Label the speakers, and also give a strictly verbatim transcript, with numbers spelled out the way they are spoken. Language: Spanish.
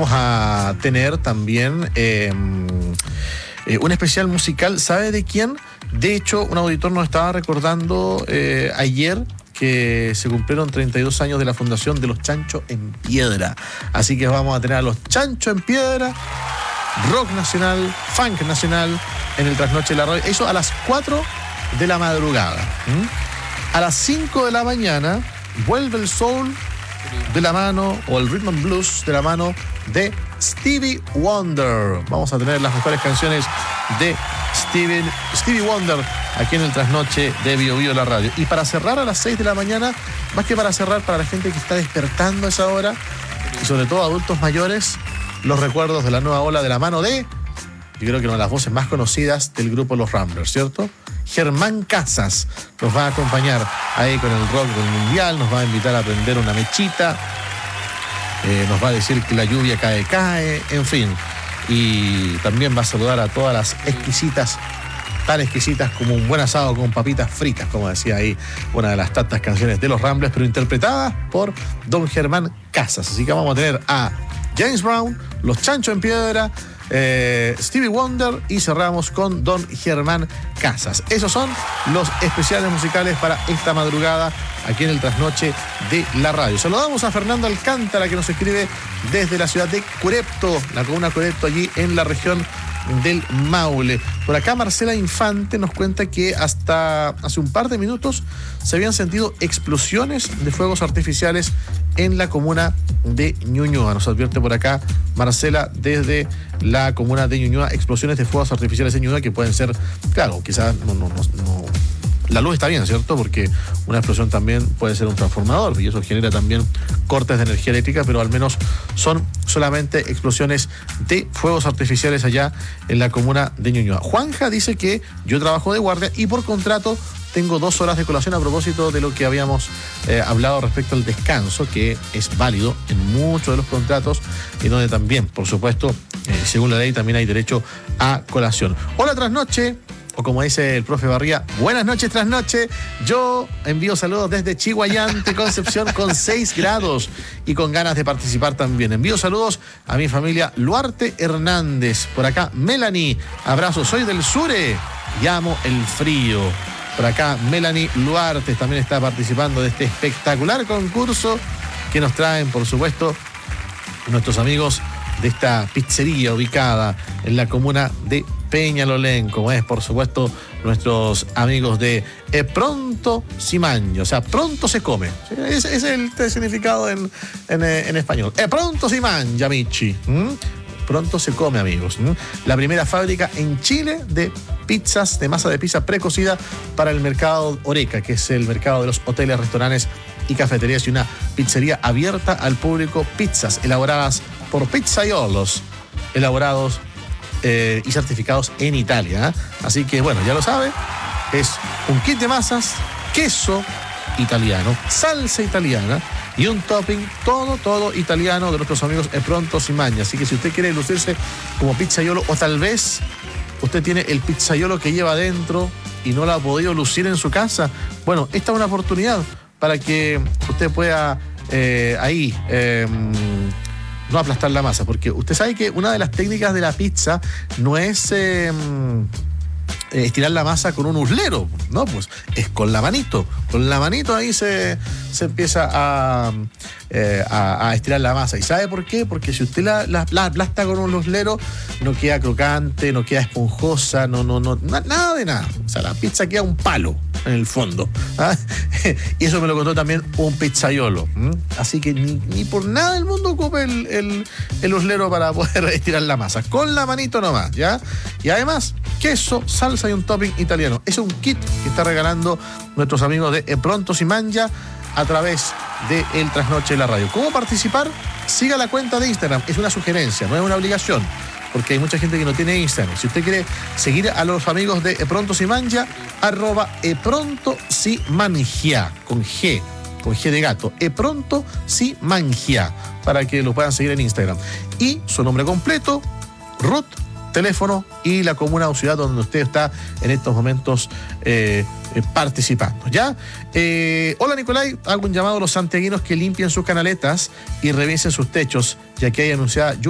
Speaker 1: vamos a tener también eh, eh, un especial musical. ¿Sabe de quién? De hecho, un auditor nos estaba recordando eh, ayer que se cumplieron treinta y dos años de la fundación de los Chancho en Piedra. Así que vamos a tener a los Chancho en Piedra, rock nacional, funk nacional, en el Trasnoche de la Radio. Eso a las cuatro de la madrugada. ¿Mm? A las cinco de la mañana vuelve el soul de la mano, o el rhythm and blues de la mano de Stevie Wonder. Vamos a tener las mejores canciones de Stevie, Stevie Wonder aquí en el Trasnoche de Bio Bio la Radio. Y para cerrar a las seis de la mañana, más que para cerrar, para la gente que está despertando a esa hora, y sobre todo adultos mayores, los recuerdos de la nueva ola de la mano de, yo creo que una de las voces más conocidas del grupo Los Ramblers, ¿cierto? Germán Casas nos va a acompañar ahí con el rock del mundial, nos va a invitar a prender una mechita, eh, nos va a decir que la lluvia cae, cae, en fin. Y también va a saludar a todas las exquisitas, tan exquisitas como un buen asado con papitas fritas, como decía ahí una de las tantas canciones de Los Ramblers, pero interpretadas por don Germán Casas. Así que vamos a tener a James Brown, Los Chancho en Piedra, Eh, Stevie Wonder, y cerramos con don Germán Casas. Esos son los especiales musicales para esta madrugada aquí en el Trasnoche de la Radio. Saludamos a Fernando Alcántara, que nos escribe desde la ciudad de Curepto, la comuna Curepto, allí en la región del Maule. Por acá Marcela Infante nos cuenta que hasta hace un par de minutos se habían sentido explosiones de fuegos artificiales en la comuna de Ñuñoa. Nos advierte por acá Marcela desde la comuna de Ñuñoa, explosiones de fuegos artificiales en Ñuñoa que pueden ser, claro, quizás no, no, no, no la luz está bien, ¿cierto? Porque una explosión también puede ser un transformador y eso genera también cortes de energía eléctrica, pero al menos son solamente explosiones de fuegos artificiales allá en la comuna de Ñuñoa. Juanja dice que yo trabajo de guardia y por contrato tengo dos horas de colación a propósito de lo que habíamos eh, hablado respecto al descanso, que es válido en muchos de los contratos y donde también, por supuesto, eh, según la ley, también hay derecho a colación. Hola, Trasnoche. O como dice el profe Barría, buenas noches, Trasnoche. Yo envío saludos desde Chihuayante, Concepción, con seis grados y con ganas de participar también. Envío saludos a mi familia Luarte Hernández. Por acá, Melanie. Abrazo, soy del Sure y amo el frío. Por acá, Melanie Luarte también está participando de este espectacular concurso que nos traen, por supuesto, nuestros amigos de esta pizzería ubicada en la comuna de Peñalolén, como es, por supuesto, nuestros amigos de E Pronto Si Mangia, o sea, pronto se come. Ese es el significado en, en, en español. E Pronto Si Mangia, amici. ¿Mm? Pronto se come, amigos. ¿Mm? La primera fábrica en Chile de pizzas, de masa de pizza precocida para el mercado Oreca, que es el mercado de los hoteles, restaurantes y cafeterías, y una pizzería abierta al público. Pizzas elaboradas por pizzaiolos, elaborados Eh, y certificados en Italia, ¿eh? Así que bueno, ya lo sabe, es un kit de masas, queso italiano, salsa italiana y un topping todo, todo italiano de nuestros amigos E Pronto Si Mangia. Así que si usted quiere lucirse como pizzaiolo, o tal vez usted tiene el pizzaiolo que lleva adentro y no lo ha podido lucir en su casa, bueno, esta es una oportunidad para que usted pueda eh, ahí eh, no aplastar la masa, porque usted sabe que una de las técnicas de la pizza no es eh, estirar la masa con un uslero, no, pues es con la manito. Con la manito ahí se, se empieza a, eh, a, a estirar la masa. ¿Y sabe por qué? Porque si usted la, la, la aplasta con un uslero, no queda crocante, no queda esponjosa, no, no, no, na, nada de nada. O sea, la pizza queda un palo en el fondo. ¿Ah? Y eso me lo contó también un pizzaiolo. ¿Mm? Así que ni, ni por nada del mundo ocupe el, el, el uslero para poder estirar la masa. Con la manito nomás, ¿ya? Y además, queso, salsa y un topping italiano. Es un kit que está regalando nuestros amigos de E Pronto Si Mangia a través de El Trasnoche de la Radio. ¿Cómo participar? Siga la cuenta de Instagram. Es una sugerencia, no es una obligación, porque hay mucha gente que no tiene Instagram. Si usted quiere seguir a los amigos de E Pronto Si Mangia, arroba E Pronto Si Mangia, con G, con G de gato. E Pronto Si Mangia, para que lo puedan seguir en Instagram. Y su nombre completo, Ruth, teléfono y la comuna o ciudad donde usted está en estos momentos eh, eh, participando, ¿ya? Eh, hola, Nicolai, hago un llamado a los santiaguinos que limpien sus canaletas y revisen sus techos, ya que hay anunciada lluvia